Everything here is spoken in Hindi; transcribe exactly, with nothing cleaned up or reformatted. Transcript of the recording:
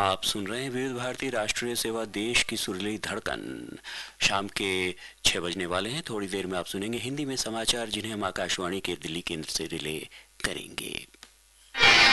आप सुन रहे हैं विविध भारती राष्ट्रीय सेवा, देश की सुरीली धड़कन। शाम के छह बजने वाले हैं। थोड़ी देर में आप सुनेंगे हिंदी में समाचार, जिन्हें हम आकाशवाणी के दिल्ली केंद्र से रिले करेंगे।